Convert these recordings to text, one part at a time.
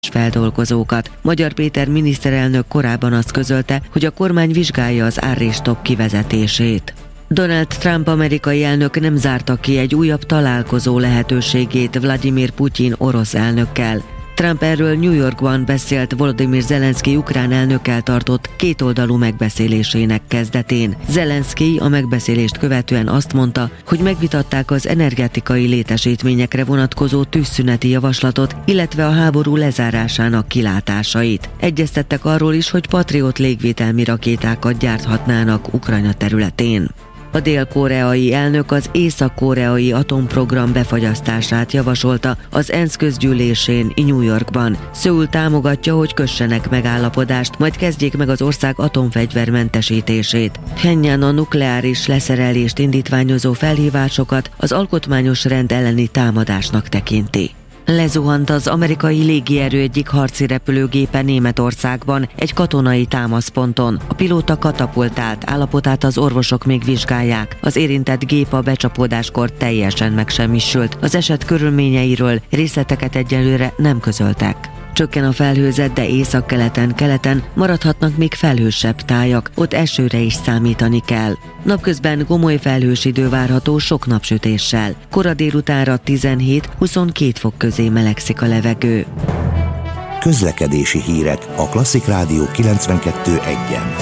feldolgozókat. Magyar Péter miniszterelnök korábban azt közölte, hogy a kormány vizsgálja az árréstok kivezetését. Donald Trump amerikai elnök nem zárta ki egy újabb találkozó lehetőségét Vladimir Putyin orosz elnökkel. Trump erről New Yorkban beszélt Volodymyr Zelenszky ukrán elnökkel tartott kétoldalú megbeszélésének kezdetén. Zelenszky a megbeszélést követően azt mondta, hogy megvitatták az energetikai létesítményekre vonatkozó tűzszüneti javaslatot, illetve a háború lezárásának kilátásait. Egyeztettek arról is, hogy Patriot légvédelmi rakétákat gyárthatnának Ukrajna területén. A dél-koreai elnök az észak-koreai atomprogram befagyasztását javasolta az ENSZ közgyűlésén New Yorkban. Szöul támogatja, hogy kössenek megállapodást, majd kezdjék meg az ország atomfegyvermentesítését. Pjenjang a nukleáris leszerelést indítványozó felhívásokat az alkotmányos rend elleni támadásnak tekinti. Lezuhant az amerikai légierő egyik harci repülőgépe Németországban, egy katonai támaszponton. A pilóta katapultált, állapotát az orvosok még vizsgálják. Az érintett gép a becsapódáskor teljesen megsemmisült. Az eset körülményeiről részleteket egyelőre nem közöltek. Csökken a felhőzet, de északkeleten maradhatnak még felhősebb tájak, ott esőre is számítani kell. Napközben gomoly felhős idő várható sok napsütéssel. Kora délutánra 17-22 fok közé melegszik a levegő. Közlekedési hírek a Klasszik Rádió 92.1-en.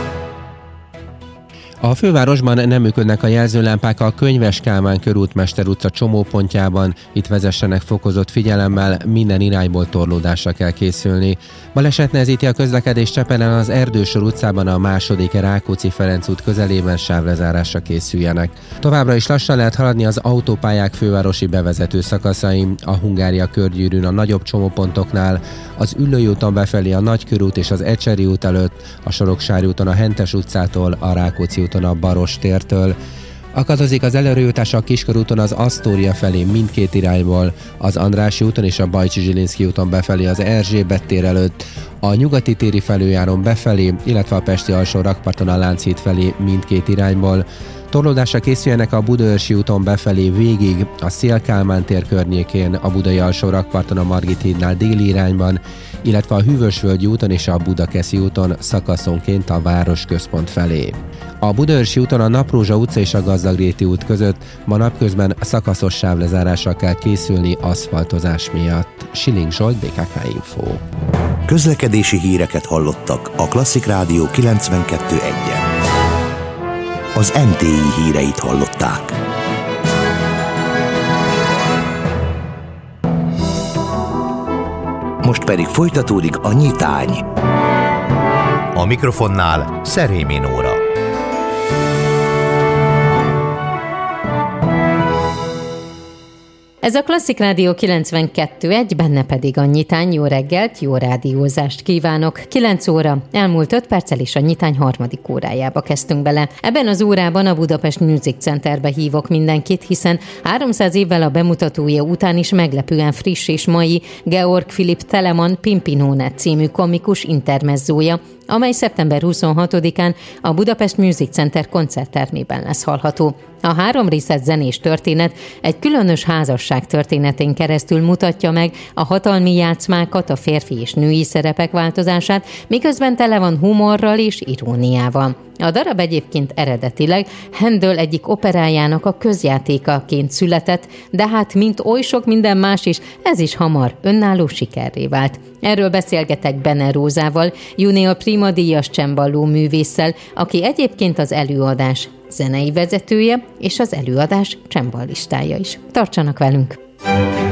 A fővárosban nem működnek a jelzőlámpák a Könyves Kálmán körút Mester utca csomópontjában. Itt vezessenek fokozott figyelemmel, minden irányból torlódásra kell készülni. Baleset nehezíti a közlekedést Csepelen az Erdősor utcában a második Rákóczi-Ferenc út közelében, sávlezárásra készüljenek. Továbbra is lassan lehet haladni az autópályák fővárosi bevezető szakaszain, a Hungária körgyűrűn a nagyobb csomópontoknál, az Üllői úton befelé a Nagykörút és az Ecseri út előtt, a Soroksári úton a Hentes utcától, a Rákóczi úton a Baross tértől. Akadozik az előrejutás a Kiskörúton az Asztória felé mindkét irányból, az Andrássy úton és a Bajcsy-Zsilinszky úton befelé az Erzsébet tér előtt, a Nyugati téri felüljáron befelé, illetve a Pesti alsó rakparton a Lánchíd felé mindkét irányból. Torlódásra készüljenek a Budaörsi úton befelé végig, a Széll-Kálmán tér környékén, a Budai alsó rakparton a Margit hídnál déli irányban, illetve a Hűvösvölgyi úton és a Budakeszi úton szakaszonként a városközpont felé. A Budaörsi úton a Naprózsa utca és a Gazdagréti út között ma napközben szakaszos sávlezárásra kell készülni aszfaltozás miatt. Siling Zsolt, BKK Info. Közlekedési híreket hallottak a Klasszik Rádió 92.1-en. Az NTI híreit hallották. Most pedig folytatódik a nyitány. A mikrofonnál Szerémi Nóra. Ez a Klasszik Rádió 92.1, benne pedig a nyitány. Jó reggelt, jó rádiózást kívánok. 9 óra, elmúlt 5 perccel és a nyitány harmadik órájába kezdtünk bele. Ebben az órában a Budapest Music Centerbe hívok mindenkit, hiszen 300 évvel a bemutatója után is meglepően friss és mai Georg Philipp Telemann Pimpinóne című komikus intermezzója, amely szeptember 26-án a Budapest Music Center koncerttermében lesz hallható. A 3 részes zenés történet egy különös házasság történetén keresztül mutatja meg a hatalmi játszmákat, a férfi és női szerepek változását, miközben tele van humorral és iróniával. A darab egyébként eredetileg Handel egyik operájának a közjátékaként született, de hát mint oly sok minden más is, ez is hamar önálló sikerré vált. Erről beszélgetek Bene Rózával, Junior Prima díjas cemballó művésszel, aki egyébként az előadás zenei vezetője és az előadás cemballistája is. Tartsanak velünk!